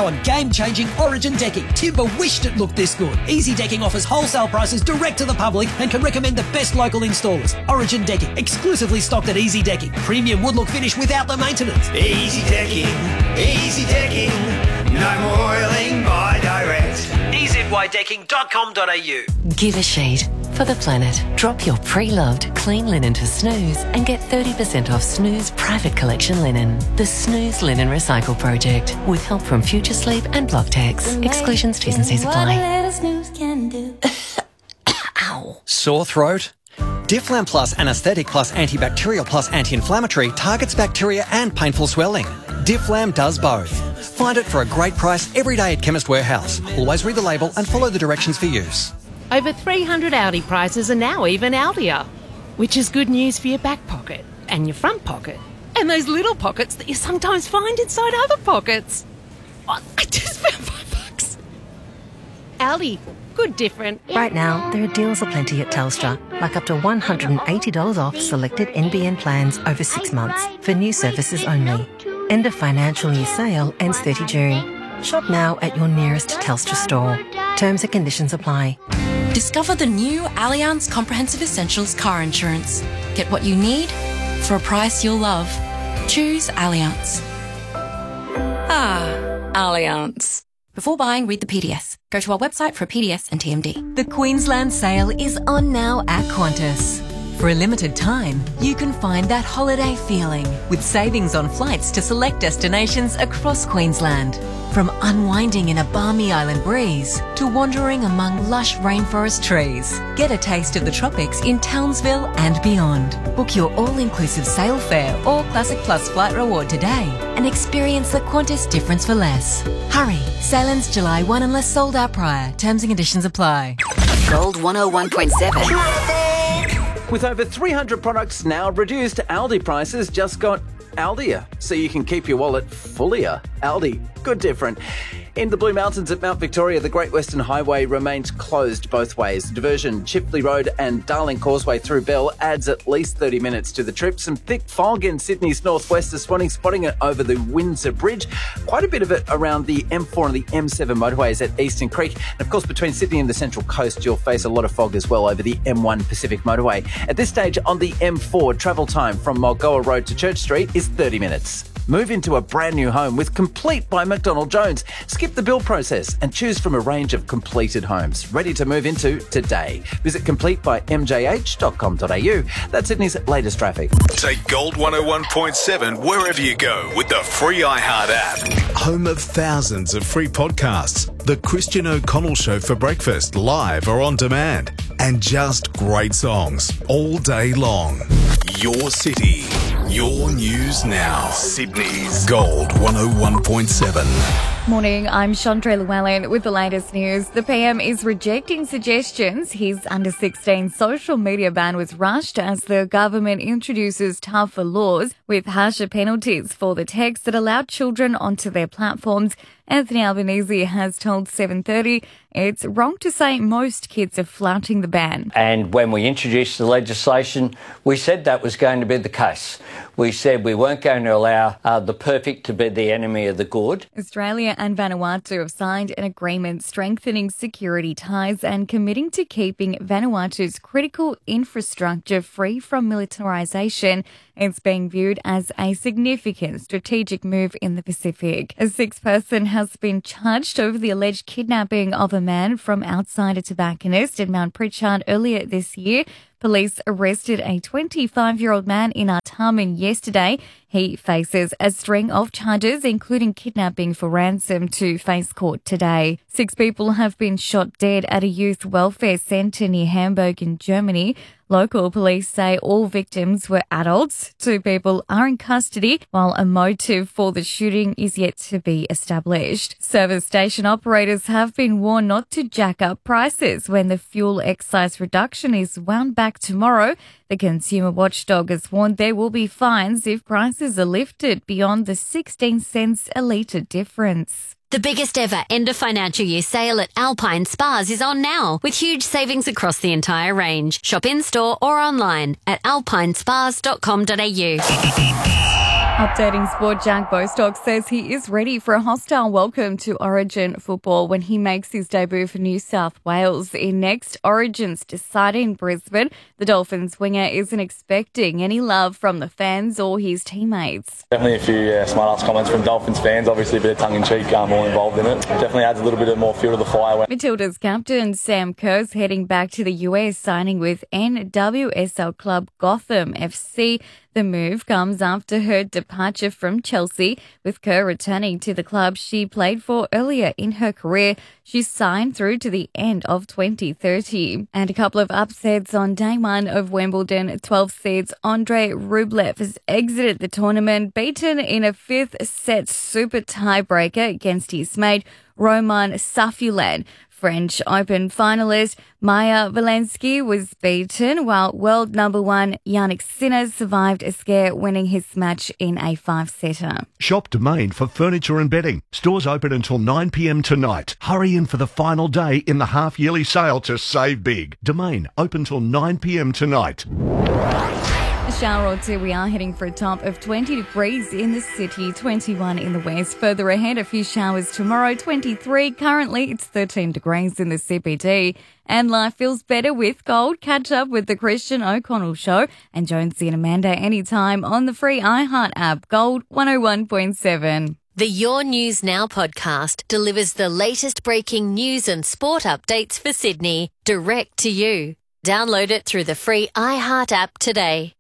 now on game-changing Origin decking. Timber wished it looked this good. Easy Decking offers wholesale prices direct to the public and can recommend the best local installers. Origin Decking, exclusively stocked at Easy Decking. Premium wood look finish without the maintenance. Easy Decking, no more oiling by direct. EZYDecking.com.au. Give a shade for the planet. Drop your pre-loved clean linen to Snooze and get 30% off Snooze Private Collection linen. The Snooze Linen Recycle Project, with help from Future Sleep and Blocktex. Exclusions, T's and C's apply. Ow. Sore throat? Difflam Plus Anaesthetic Plus Antibacterial Plus Anti-Inflammatory targets bacteria and painful swelling. Difflam does both. Find it for a great price every day at Chemist Warehouse. Always read the label and follow the directions for use. Over 300 Aldi prices are now even Aldier, which is good news for your back pocket and your front pocket and those little pockets that you sometimes find inside other pockets. Oh, I just found $5. Aldi, good different. Right now, there are deals aplenty at Telstra, like up to $180 off selected NBN plans over 6 months for new services only. End of financial year sale ends 30 June. Shop now at your nearest Telstra store. Terms and conditions apply. Discover the new Allianz Comprehensive Essentials car insurance. Get what you need for a price you'll love. Choose Allianz. Allianz. Before buying, read the PDS. Go to our website for a PDS and TMD. The Queensland sale is on now at Qantas. For a limited time, you can find that holiday feeling with savings on flights to select destinations across Queensland. From unwinding in a balmy island breeze to wandering among lush rainforest trees. Get a taste of the tropics in Townsville and beyond. Book your all-inclusive sail fare or Classic Plus flight reward today and experience the Qantas difference for less. Hurry, sail ends July 1 unless sold out prior. Terms and conditions apply. Gold 101.7. With over 300 products now reduced, Aldi prices just got Aldier, so you can keep your wallet fullier. Aldi, good different. In the Blue Mountains at Mount Victoria, the Great Western Highway remains closed both ways. Diversion, Chipley Road and Darling Causeway through Bell adds at least 30 minutes to the trip. Some thick fog in Sydney's northwest this morning, spotting it over the Windsor Bridge. Quite a bit of it around the M4 and the M7 motorways at Eastern Creek. And of course, between Sydney and the Central Coast, you'll face a lot of fog as well over the M1 Pacific motorway. At this stage on the M4, travel time from Mulgoa Road to Church Street is 30 minutes. Move into a brand new home with Complete by McDonald Jones. Skip the build process and choose from a range of completed homes ready to move into today. Visit completebymjh.com.au. That's Sydney's latest traffic. Take Gold 101.7 wherever you go with the free iHeart app. Home of thousands of free podcasts. The Christian O'Connell Show for breakfast, live or on demand. And just great songs all day long. Your city. Your news now. Sydney's Gold 101.7. Morning, I'm Chandra Llewellyn with the latest news. The PM is rejecting suggestions his under-16 social media ban was rushed as the government introduces tougher laws with harsher penalties for the texts that allow children onto their platforms. Anthony Albanese has told 7:30 it's wrong to say most kids are flouting the ban. And when we introduced the legislation, we said that was going to be the case. We said we weren't going to allow the perfect to be the enemy of the good. Australia and Vanuatu have signed an agreement strengthening security ties and committing to keeping Vanuatu's critical infrastructure free from militarisation. It's being viewed as a significant strategic move in the Pacific. A sixth person has been charged over the alleged kidnapping of a man from outside a tobacconist in Mount Pritchard earlier this year. Police arrested a 25-year-old man in Artarmon yesterday. He faces a string of charges, including kidnapping for ransom, to face court today. 6 people have been shot dead at a youth welfare centre near Hamburg in Germany. Local police say all victims were adults. 2 people are in custody, while a motive for the shooting is yet to be established. Service station operators have been warned not to jack up prices when the fuel excise reduction is wound back tomorrow. The consumer watchdog has warned there will be fines if prices are lifted beyond the 16 cents a litre difference. The biggest ever end of financial year sale at Alpine Spas is on now, with huge savings across the entire range. Shop in store or online at alpinespas.com.au. Updating sport, Jack Bostock says he is ready for a hostile welcome to Origin football when he makes his debut for New South Wales in next Origin's deciding Brisbane. The Dolphins winger isn't expecting any love from the fans or his teammates. Definitely a few smart-ass comments from Dolphins fans, obviously a bit of tongue-in-cheek all involved in it. Definitely adds a little bit more fuel to the fire. Matilda's captain Sam Kerr's heading back to the US, signing with NWSL club Gotham FC. The move comes after her departure from Chelsea, with Kerr returning to the club she played for earlier in her career. She signed through to the end of 2030. And a couple of upsets on day one of Wimbledon. 12 seeds Andrei Rublev has exited the tournament, beaten in a fifth-set super tiebreaker against his mate Roman Safiullin. French Open finalist Maya Valensky was beaten, while world number one Yannick Sinner survived a scare, winning his match in a 5-setter. Shop Domain for furniture and bedding. Stores open until 9 p.m. tonight. Hurry in for the final day in the half-yearly sale to save big. Domain open till 9 p.m. tonight. A shower or two, we are heading for a top of 20 degrees in the city, 21 in the west. Further ahead, a few showers tomorrow, 23. Currently, it's 13 degrees in the CBD. And life feels better with Gold. Catch up with the Christian O'Connell Show and Jonesy and Amanda anytime on the free iHeart app. Gold 101.7. The Your News Now podcast delivers the latest breaking news and sport updates for Sydney direct to you. Download it through the free iHeart app today.